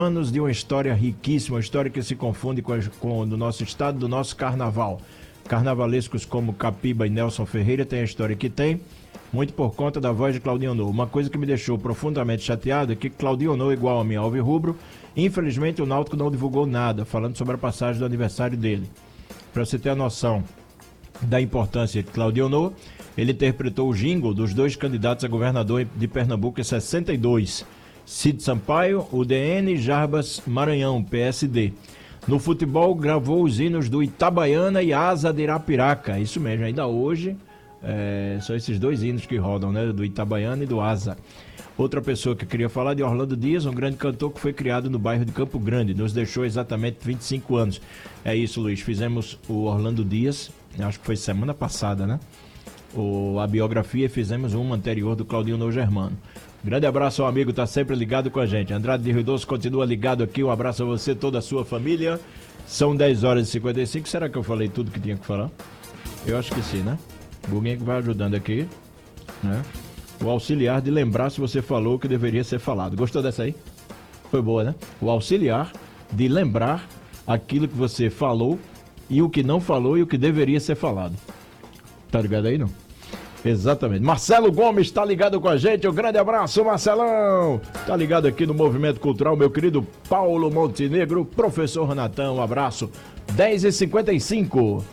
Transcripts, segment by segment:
anos de uma história riquíssima, uma história que se confunde com o do nosso estado, do nosso carnaval. Carnavalescos como Capiba e Nelson Ferreira têm a história que tem, muito por conta da voz de Claudinho Ono. Uma coisa que me deixou profundamente chateado é que Claudinho Ono, igual a mim, alvirrubro, infelizmente o Náutico não divulgou nada, falando sobre a passagem do aniversário dele. Para você ter a noção da importância de Claudinho Ono, ele interpretou o jingle dos dois candidatos a governador de Pernambuco em 62. Cid Sampaio, UDN, Jarbas Maranhão, PSD. No futebol, gravou os hinos do Itabaiana e Asa de Irapiraca. Isso mesmo, ainda hoje são esses dois hinos que rodam, né? Do Itabaiana e do Asa. Outra pessoa que eu queria falar de Orlando Dias, um grande cantor que foi criado no bairro de Campo Grande. Nos deixou exatamente 25 anos. É isso, Luiz. Fizemos o Orlando Dias, acho que foi semana passada, né? A biografia, e fizemos uma anterior do Claudinho No Germano. Grande abraço ao amigo, tá sempre ligado com a gente. Andrade de Rio Doce continua ligado aqui. Um abraço a você, toda a sua família. São 10 horas e 55. Será que eu falei tudo que tinha que falar? Eu acho que sim, né? O Guguinho que vai ajudando aqui, né? O auxiliar de lembrar se você falou o que deveria ser falado. Gostou dessa aí? Foi boa, né? O auxiliar de lembrar aquilo que você falou e o que não falou e o que deveria ser falado. Tá ligado aí, não? Exatamente. Marcelo Gomes está ligado com a gente. Um grande abraço, Marcelão. Tá ligado aqui no Movimento Cultural, meu querido Paulo Montenegro, professor Renatão. Um abraço. 10h55.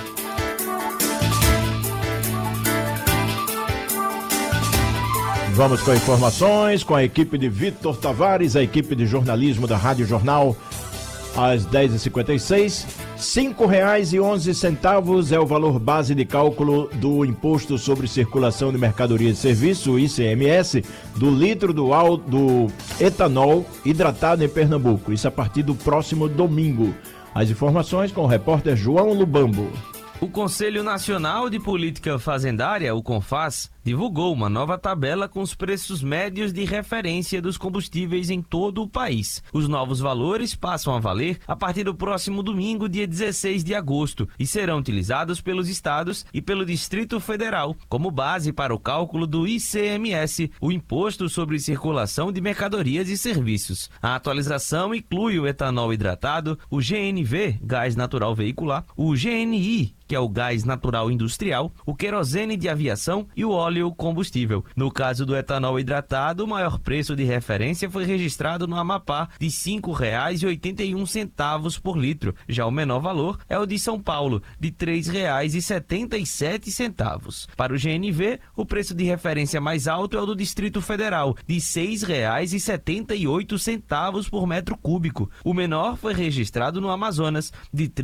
Vamos com informações, com a equipe de Vitor Tavares, a equipe de jornalismo da Rádio Jornal, às 10h56. R$ 5,11 é o valor base de cálculo do Imposto sobre Circulação de Mercadorias e Serviços, o ICMS, do litro do etanol hidratado em Pernambuco. Isso a partir do próximo domingo. As informações com o repórter João Lubambo. O Conselho Nacional de Política Fazendária, o CONFAS, divulgou uma nova tabela com os preços médios de referência dos combustíveis em todo o país. Os novos valores passam a valer a partir do próximo domingo, dia 16 de agosto, e serão utilizados pelos estados e pelo Distrito Federal como base para o cálculo do ICMS, o Imposto sobre Circulação de Mercadorias e Serviços. A atualização inclui o etanol hidratado, o GNV, gás natural veicular, o GNI, que é o gás natural industrial, o querosene de aviação e o óleo combustível. No caso do etanol hidratado, o maior preço de referência foi registrado no Amapá, de R$ 5,81 por litro. Já o menor valor é o de São Paulo, de R$ 3,77. Para o GNV, o preço de referência mais alto é o do Distrito Federal, de R$ 6,78 por metro cúbico. O menor foi registrado no Amazonas, de R$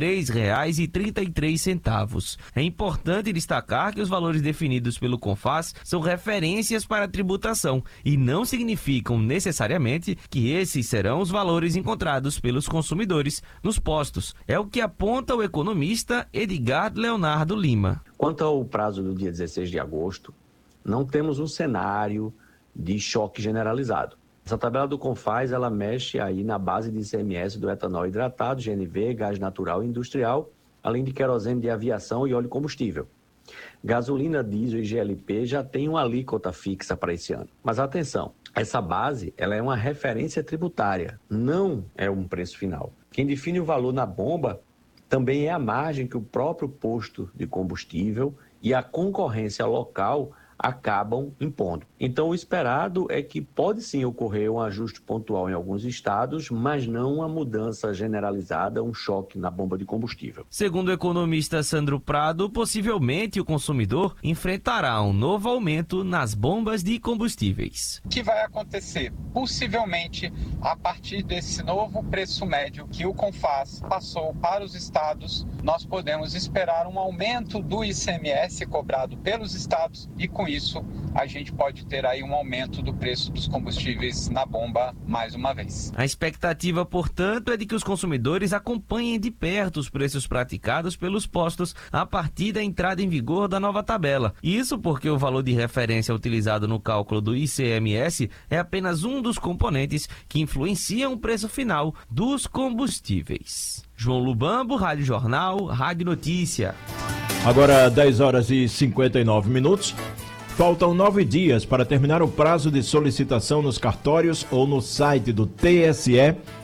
3,33. É importante destacar que os valores definidos pelo CONFAS são referências para a tributação e não significam necessariamente que esses serão os valores encontrados pelos consumidores nos postos. É o que aponta o economista Edgar Leonardo Lima. Quanto ao prazo do dia 16 de agosto, não temos um cenário de choque generalizado. Essa tabela do CONFAS, ela mexe aí na base de ICMS do etanol hidratado, GNV, gás natural e industrial, além de querosene de aviação e óleo combustível. Gasolina, diesel e GLP já tem uma alíquota fixa para esse ano. Mas atenção, essa base ela é uma referência tributária, não é um preço final. Quem define o valor na bomba também é a margem que o próprio posto de combustível e a concorrência local acabam impondo. Então, o esperado é que pode sim ocorrer um ajuste pontual em alguns estados, mas não uma mudança generalizada, um choque na bomba de combustível. Segundo o economista Sandro Prado, possivelmente o consumidor enfrentará um novo aumento nas bombas de combustíveis. O que vai acontecer? Possivelmente, a partir desse novo preço médio que o CONFAS passou para os estados, nós podemos esperar um aumento do ICMS cobrado pelos estados e, com isso, a gente pode ter aí um aumento do preço dos combustíveis na bomba mais uma vez. A expectativa, portanto, é de que os consumidores acompanhem de perto os preços praticados pelos postos a partir da entrada em vigor da nova tabela. Isso porque o valor de referência utilizado no cálculo do ICMS é apenas um dos componentes que influenciam o preço final dos combustíveis. João Lubambo, Rádio Jornal, Rádio Notícia. Agora 10 horas e 59 minutos. Faltam 9 dias para terminar o prazo de solicitação nos cartórios ou no site do TSE